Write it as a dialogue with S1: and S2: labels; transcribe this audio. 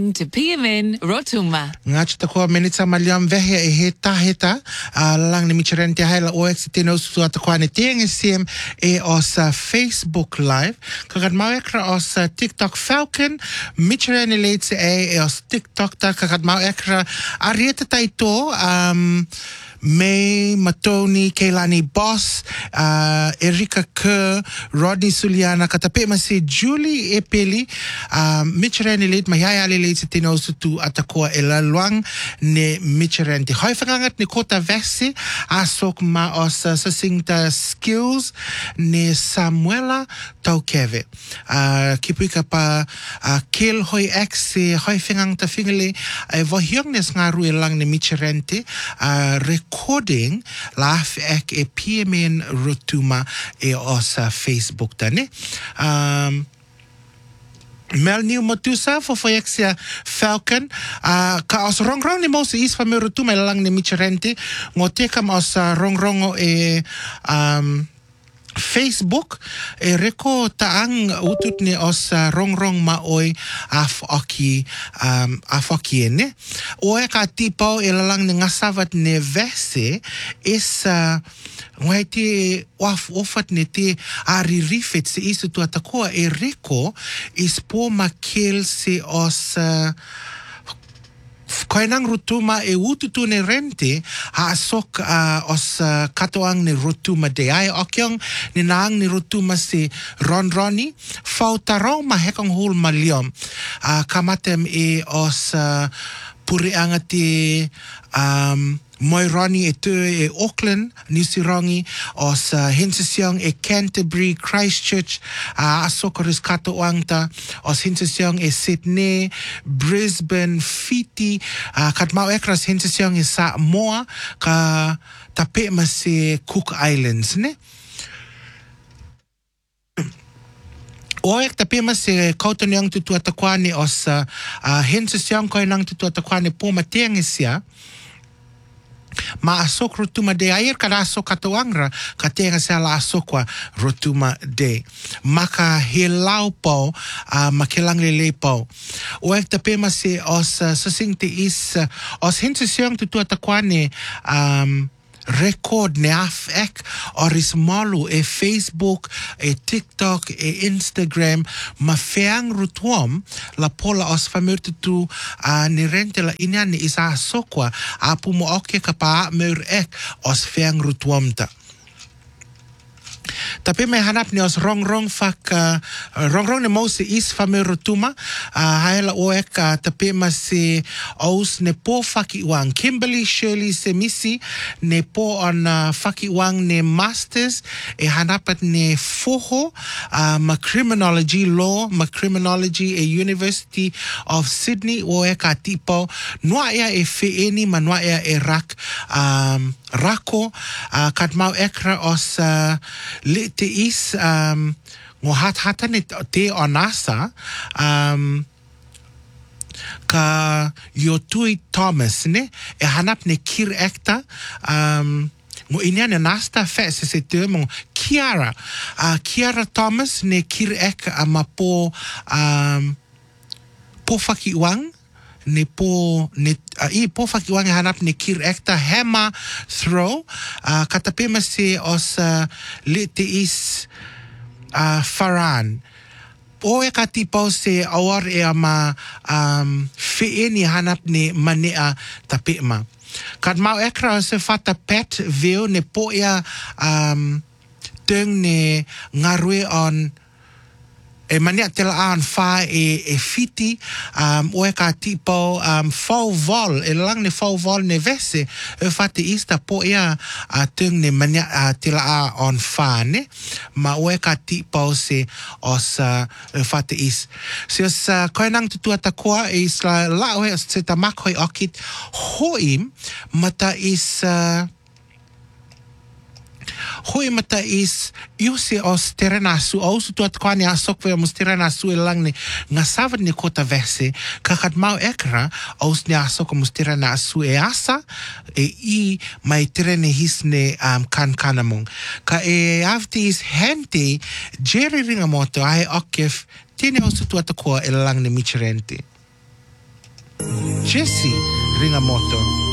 S1: listening to PMN Rotuma.
S2: Ngacho takoa menita maliam vehe e heta lang ni micherente haila OX tino su atakoa ne TNSM e os Facebook Live. Kagad mawekra os TikTok Falcon micherene leidse e os TikTok ta kagad mawekra arieta taito May, Matoni, Keilani Boss, Erika Kerr, Rodney Suliana, katape masi Julie Epeli, Micherene leid, mayaya leid sa tinosutu atakoa elaluang ne Micherente. Hoi fangangat ni Kota Vesi, asok ma os sasingta skills ne Samuela Taukeve. Kipuika pa Kel hoi exe, hoi fangangta fingale, vohiong nes ngaru elang ne Micherente, recording laaf ek e PMN Rotuma e os Facebook tane. Mel New Matusa fofoyexia Falcon ka os rongrong ni mos is fami Rotuma lang ni Micherente ngotekam os rongrong e Facebook e reko taang utut ni os rongrong maoy afoki ene o e ka tipo ilalang ni ngasavat ne vese is ngaiti ofat ne te ari rifet se isu tu atakoa e reko is po makel se os koinang Rotuma e ututu ne rente asok os katoang ni Rotuma de ai okyong ni naang ni Rotuma se ronroni fautarong mahekang hul maliom kamatem e os puri angati Moironi e te e Auckland, Nisirongi, os Hinsesiong e Canterbury, Christchurch, asokoris katoangta, os Hinsesiong e Sydney, Brisbane, Fiti, katmau ekras Hinsesiong e Samoa, ka tape masi Cook Islands, ne? Oek tapi masi kauton yang tutu atakwani os Hinsesiong ko nang tutu atakwani po matiangesia, ma asok Rotuma de air kada asok katoangra katenga sa la asokwa Rotuma de maka hilau po makilang lele po o ekta pema se os sasingte is os hinsesiong tutu atakwane record ne afek oris malu e Facebook e TikTok e Instagram ma feang rutuam la pola os famir tu ni rente la inyani isa sokwa apu mo oke kapa mer ek os feang rutuam ta. Tapi may hanap ni os rongrong fak rongrong ni mo si is fami Rotuma haela oek tapi masi aus ne po fakiwang Kimberly Shirley se misi ne po on fakiwang ne masters e hanapat ne foho ma criminology law ma criminology e University of Sydney oek tipo noa ea e feeni ma noa ea e rak rako katmau ekra os le te is ngo hatan te onasa ka Yotui Thomas ne e hanap ne kir ekta ngo inyane nasta fese se te mo Kiara Thomas ne kir ek amapo po fakiwang ne po fakiwang hanap ne kir ekta hema throw katape masi os le te is Faran o e ka tipo se awar e ama feeni hanap ne manea tape ma kat mau ekra se fata pet view ne po ya teng ne ngarwe on e mania tela an fa e fiti o e ka tipo fau vol e lang ne fau vol ne vese e fati ista po ia teng ne mania tela an fa ne ma o e ka tipo se os e fati is se os koinang tutu atakoa e isla la o e se tamak hoi okit hoim mata is hoi mata is yusi os terenasu aus tu atkwani asok ve mus terenasu elang ni ngasavat ni Kota Vesi kakat mau ekra aus ni asok mus terenasu e asa e I mai terene hisne kan kanamong ka e afti is hente Jerry Ringamoto ai okef tine aus tu atakoa elang ni Micherente. Jesse Ringamoto.